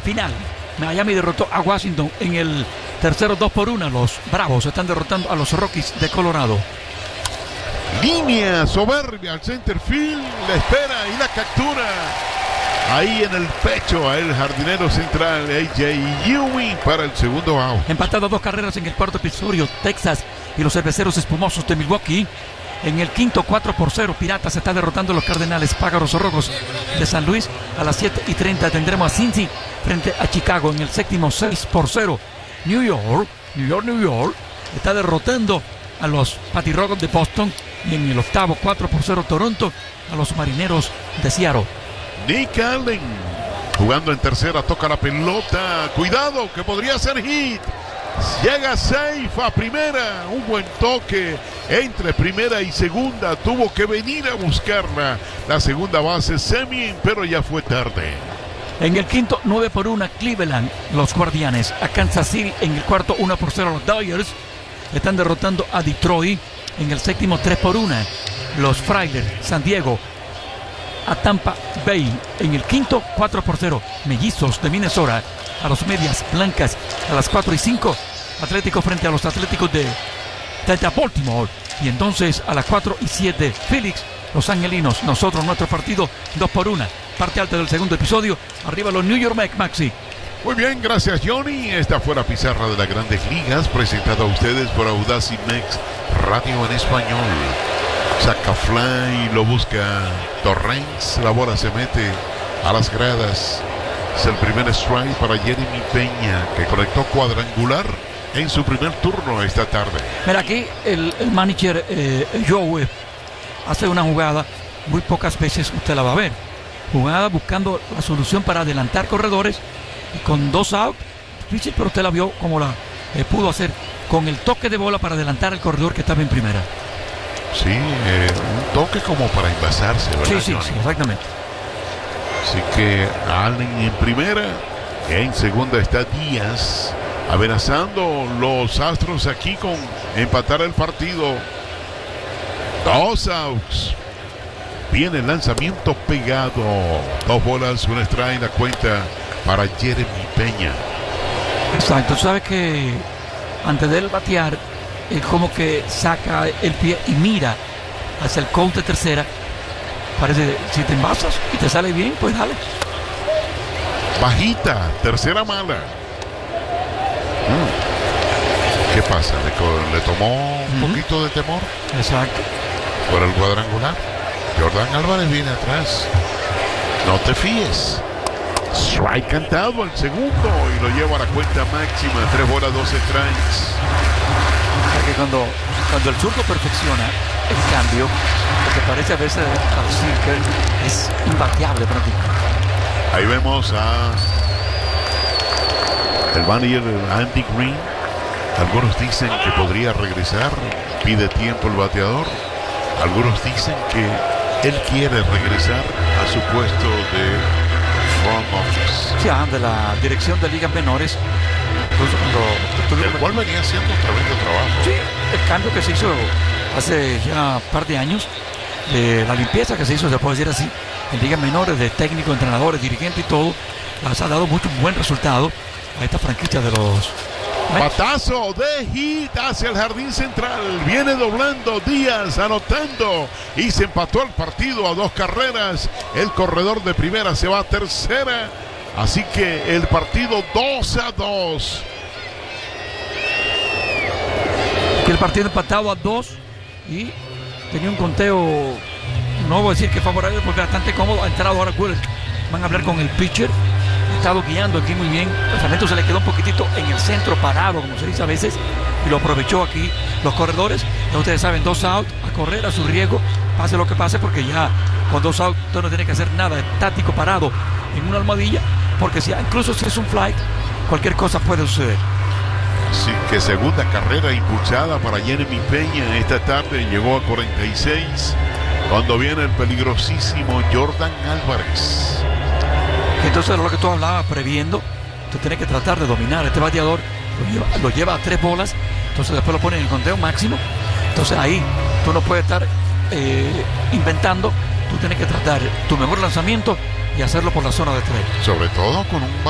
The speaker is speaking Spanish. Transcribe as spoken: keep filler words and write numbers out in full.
final. Miami derrotó a Washington en el tercero dos por uno. Los Bravos están derrotando a los Rockies de Colorado. Línea soberbia al center field, la espera y la captura. Ahí en el pecho a el jardinero central A J Ewing para el segundo out. Empatado dos carreras en el cuarto episodio, Texas y los cerveceros espumosos de Milwaukee. En el quinto, cuatro por cero, Piratas está derrotando a los Cardenales Pájaros Rojos de San Luis. A las siete y treinta tendremos a Cincy frente a Chicago. En el séptimo, seis por cero, New York, New York, New York está derrotando a los Patirrojos de Boston. Y en el octavo, cuatro por cero, Toronto a los Marineros de Seattle. Nick Allen jugando en tercera, toca la pelota, cuidado que podría ser hit, llega safe a primera, un buen toque entre primera y segunda, tuvo que venir a buscarla la segunda base Semien, pero ya fue tarde. En el quinto, nueve por uno, Cleveland, los Guardianes a Kansas City. En el cuarto, uno por cero, los Dodgers están derrotando a Detroit. En el séptimo, tres por uno, los Frailes San Diego a Tampa Bay. En el quinto, cuatro por cero, Mellizos de Minnesota a los Medias Blancas. A las cuatro y cinco, Atlético frente a los Atléticos de, de Baltimore. Y entonces a las cuatro y siete, Phoenix, los Angelinos. Nosotros, nuestro partido, dos por uno. Parte alta del segundo episodio. Arriba los New York Mets, Maxi. Muy bien, gracias Johnny. Esta fue la pizarra de las Grandes Ligas, presentada a ustedes por Audacy Mex Radio en español. Saca fly, lo busca Torrens, la bola se mete a las gradas. Es el primer strike para Jeremy Peña, que conectó cuadrangular en su primer turno esta tarde. Mira, aquí el, el manager eh, Joe hace una jugada, muy pocas veces usted la va a ver. Jugada buscando la solución para adelantar corredores y con dos outs, difícil, pero usted la vio como la eh, pudo hacer con el toque de bola para adelantar al corredor que estaba en primera. Sí, eh, un toque como para envasarse, ¿verdad? Sí, sí, Johnny? sí, exactamente. Así que Allen en primera, en segunda está Díaz, amenazando los Astros aquí con empatar el partido. Dos outs. Viene el lanzamiento pegado. Dos bolas, un strike, la cuenta para Jeremy Peña. Exacto, tú sabes que antes de él batear, él como que saca el pie y mira hacia el coach de tercera. Parece, si te envasas y te sale bien, pues dale. Bajita, tercera mala. Mm. ¿Qué pasa? ¿Le, co- le tomó un Ujú. poquito de temor Exacto. por el cuadrangular? Jordan Álvarez viene atrás. No te fíes. Strike cantado al segundo y lo lleva a la cuenta máxima. Tres bolas, dos strikes. O sea que cuando, cuando el zurdo perfecciona el cambio, lo que parece a veces al Silker es imbateable prácticamente. Ahí vemos a el manager Andy Green. Algunos dicen que podría regresar. Pide tiempo el bateador. Algunos dicen que él quiere regresar a su puesto de front office. Sí, ah, de la dirección de ligas menores. Incluso cuando El cual venía haciendo un tremendo trabajo. sí, el cambio que se hizo hace ya un par de años, de la limpieza que se hizo, se puede decir así, en ligas menores, de técnicos, entrenadores, dirigentes y todo, les ha dado mucho buen resultado a esta franquicia de los Mets. Batazo de hit hacia el jardín central. Viene doblando Díaz, anotando. Y se empató el partido a dos carreras. El corredor de primera se va a tercera. Así que el partido dos a dos. Que el partido empatado a dos y tenía un conteo, no voy a decir que favorable porque bastante cómodo. Ha entrado ahora Will. Van a hablar con el pitcher. Ha estado guiando aquí muy bien. El lanzamiento se le quedó un poquitito en el centro parado, como se dice a veces, y lo aprovechó aquí los corredores. Ya ustedes saben, dos outs, a correr a su riesgo, pase lo que pase, porque ya con dos outs usted no tiene que hacer nada, estático, parado en una almohadilla, porque si, incluso si es un fly, cualquier cosa puede suceder. Así que segunda carrera impulsada para Jeremy Peña esta tarde. Llegó a cuarenta y seis. Cuando viene el peligrosísimo Jordan Álvarez. Entonces, lo que tú hablabas, previendo, tú tienes que tratar de dominar. Este bateador lo lleva, lo lleva a tres bolas, entonces después lo pone en el conteo máximo. Entonces ahí tú no puedes estar eh, inventando, tú tienes que tratar tu mejor lanzamiento y hacerlo por la zona de tres. Sobre todo con un